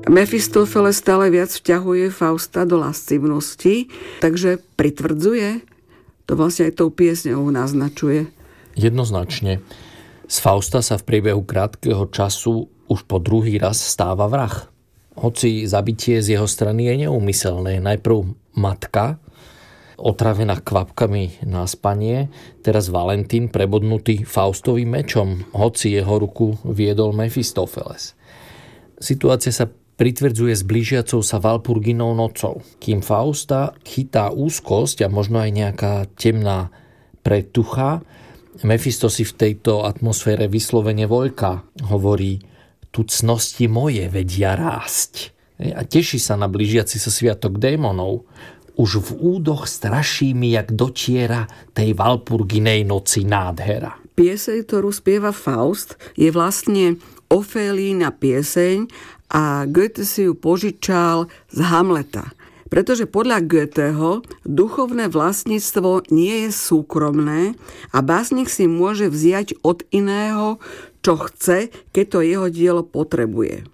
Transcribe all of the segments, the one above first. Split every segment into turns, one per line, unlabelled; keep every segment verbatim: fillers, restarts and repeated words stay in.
Mefistofeles stále viac vťahuje Fausta do lascivnosti, takže pritvrdzuje. To vlastne aj tou piesňou naznačuje.
Jednoznačne. Z Fausta sa v priebehu krátkeho času už po druhý raz stáva vrah. Hoci zabitie z jeho strany je neúmyselné. Najprv matka, otravená kvapkami na spanie, teraz Valentín prebodnutý Faustovým mečom, hoci jeho ruku viedol Mefistofeles. Situácia sa pritvrdzuje s blížiacou sa Valpurginou nocou. Kým Fausta chytá úzkosť a možno aj nejaká temná pretucha, Mefisto si v tejto atmosfére vyslovene voľka. Hovorí, tu cnosti moje vedia rásť. A teší sa na blížiaci sa sviatok démonov. Už v údoch straší mi, jak dotiera tej Valpurginej noci nádhera.
Pieseň, ktorú spieva Faust, je vlastne Ofélína pieseň a Goethe si ju požičal z Hamleta. Pretože podľa Goetheho duchovné vlastníctvo nie je súkromné a básnik si môže vziať od iného, čo chce, keď to jeho dielo potrebuje.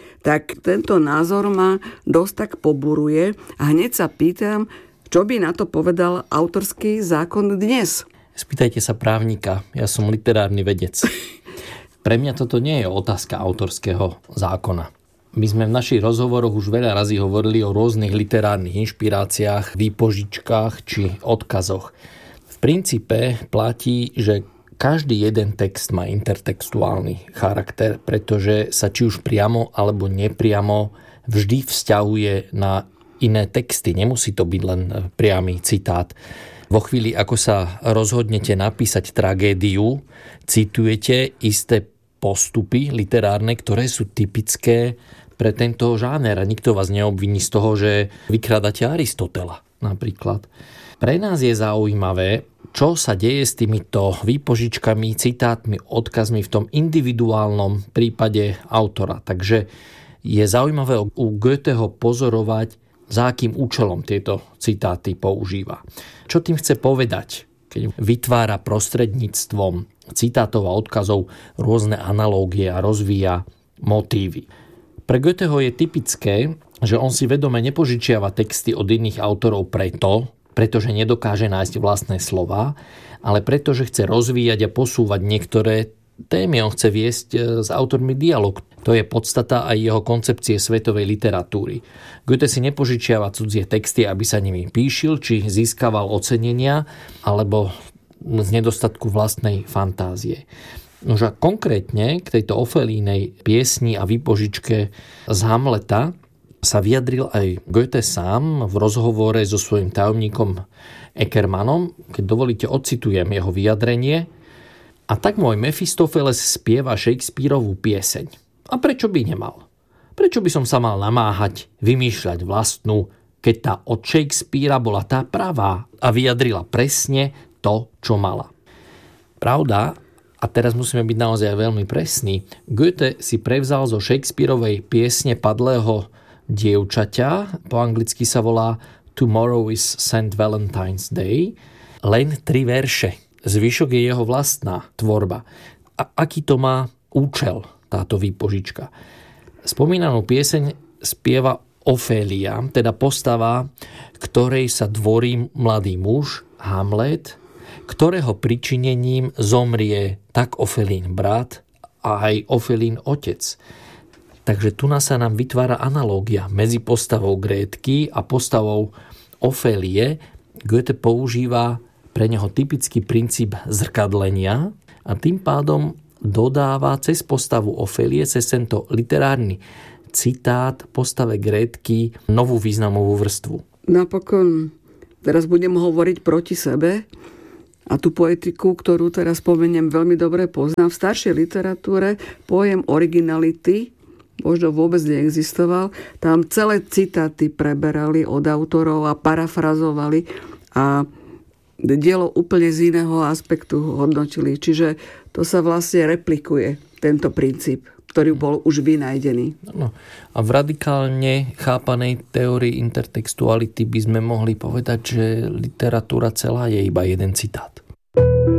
Tak tento názor ma dosť tak poburuje a hneď sa pýtam, čo by na to povedal autorský zákon dnes.
Spýtajte sa právnika, ja som literárny vedec. Pre mňa toto nie je otázka autorského zákona. My sme v našich rozhovoroch už veľa razy hovorili o rôznych literárnych inšpiráciách, výpožičkách či odkazoch. V princípe platí, že každý jeden text má intertextuálny charakter, pretože sa či už priamo alebo nepriamo vždy vzťahuje na iné texty. Nemusí to byť len priamy citát. Vo chvíli, ako sa rozhodnete napísať tragédiu, citujete isté postupy literárne, ktoré sú typické pre tento žáner a nikto vás neobviní z toho, že vykrádate Aristotela napríklad. Pre nás je zaujímavé, čo sa deje s týmito výpožičkami, citátmi, odkazmi v tom individuálnom prípade autora. Takže je zaujímavé u Goetheho pozorovať, za akým účelom tieto citáty používa. Čo tým chce povedať, keď vytvára prostredníctvom citátov a odkazov rôzne analógie a rozvíja motívy. Pre Goetheho je typické, že on si vedome nepožičiava texty od iných autorov preto, pretože nedokáže nájsť vlastné slová, ale pretože chce rozvíjať a posúvať niektoré témy. On chce viesť s autormi dialog. To je podstata aj jeho koncepcie svetovej literatúry. Goethe si nepožičiava cudzie texty, aby sa nimi píšil, či získaval ocenenia, alebo z nedostatku vlastnej fantázie. Nože konkrétne k tejto Ofélínej piesni a výpožičke z Hamleta sa vyjadril aj Goethe sám v rozhovore so svojím tajomníkom Eckermannom. Keď dovolíte, ocitujem jeho vyjadrenie. A tak môj Mefistofeles spieva Shakespearovú pieseň. A prečo by nemal? Prečo by som sa mal namáhať, vymýšľať vlastnú, keď tá od Shakespeara bola tá pravá a vyjadrila presne to, čo mala. Pravda, a teraz musíme byť naozaj veľmi presní, Goethe si prevzal zo Shakespearovej piesne Padlého dievčaťa, po anglicky sa volá Tomorrow is Saint Valentine's Day, len tri verše. Zvyšok je jeho vlastná tvorba. A aký to má účel, táto výpožička? Spomínanú pieseň spieva Ofélia, teda postava, ktorej sa dvorí mladý muž, Hamlet, ktorého pričinením zomrie tak Ofélín brat a aj Ofélín otec. Takže tu sa nám vytvára analógia medzi postavou Grétky a postavou Ofélie. Goethe používa pre neho typický princíp zrkadlenia a tým pádom dodáva cez postavu Ofélie, cez tento literárny citát postave Grétky novú významovú vrstvu.
Napokon teraz budem hovoriť proti sebe a tú poetiku, ktorú teraz spomeniem, veľmi dobre poznám. V staršej literatúre pojem originality možno vôbec neexistoval. Tam celé citáty preberali od autorov a parafrazovali a dielo úplne z iného aspektu hodnotili. Čiže to sa vlastne replikuje, tento princíp, ktorý bol už vynajdený.
No, a v radikálne chápanej teórii intertextuality by sme mohli povedať, že literatúra celá je iba jeden citát.